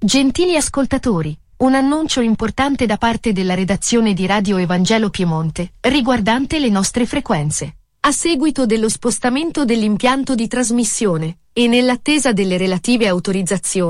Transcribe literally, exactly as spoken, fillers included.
Gentili ascoltatori, un annuncio importante da parte della redazione di Radio Evangelo Piemonte, riguardante le nostre frequenze. A seguito dello spostamento dell'impianto di trasmissione, e nell'attesa delle relative autorizzazioni,